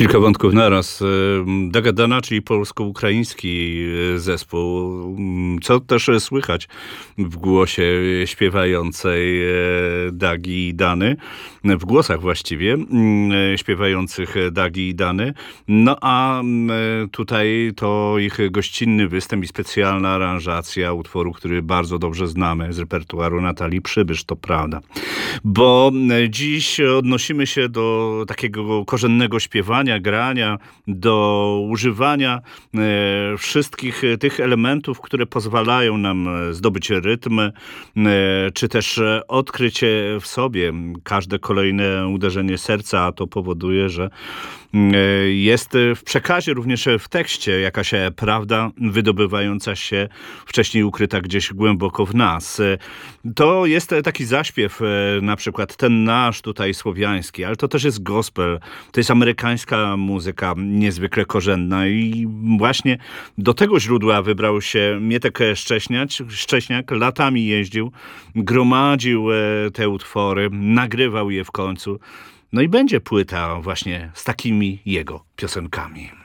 Kilka wątków naraz. Dagadana, czyli polsko-ukraiński zespół. Co też słychać w głosie śpiewającej Dagi i Dany, w głosach właściwie śpiewających Dagi i Dany. No a tutaj to ich gościnny występ i specjalna aranżacja utworu, który bardzo dobrze znamy z repertuaru Natalii Przybysz, to prawda. Bo dziś odnosimy się do takiego korzennego śpiewania, grania, do używania wszystkich tych elementów, które pozwalają nam zdobyć rytm, czy też odkryć w sobie każde kolejne uderzenie serca, a to powoduje, że jest w przekazie, również w tekście jakaś prawda wydobywająca się, wcześniej ukryta gdzieś głęboko w nas. To jest taki zaśpiew, na przykład ten nasz tutaj słowiański, ale to też jest gospel, to jest amerykańska muzyka niezwykle korzenna i właśnie do tego źródła wybrał się Mietek Szcześniak, latami jeździł, gromadził te utwory, nagrywał je w końcu. No i będzie płyta właśnie z takimi jego piosenkami.